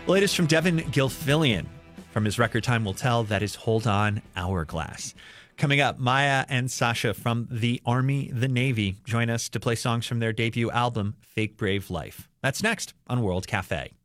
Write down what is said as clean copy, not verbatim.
The latest from Devin Gilfillian from his record Time Will Tell. That is Hold On, Hourglass. Coming up, Maya and Sasha from the Army, the Navy join us to play songs from their debut album, Fake Brave Life. That's next on World Cafe.